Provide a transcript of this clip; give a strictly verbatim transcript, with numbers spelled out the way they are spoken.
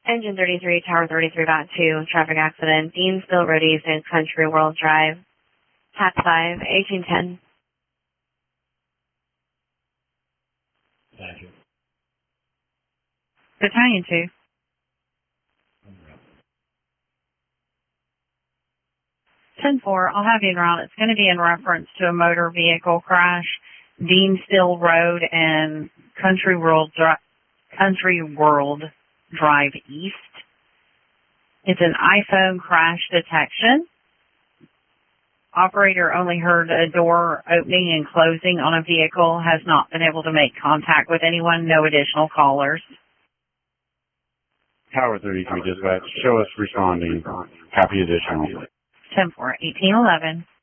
Engine thirty-three, Tower thirty-three dot two, traffic accident, Deansville Road East and Country World Drive, Hat five, eighteen ten. Thank you. Battalion two. ten four, I'll have you en route. It's going to be in reference to a motor vehicle crash, Deansville Road and Country World, Dri- Country World Drive East. It's an iPhone crash detection. Operator only heard a door opening and closing on a vehicle, has not been able to make contact with anyone, no additional callers. Tower thirty-three dispatch, show us responding. Copy additional. ten four, eighteen eleven.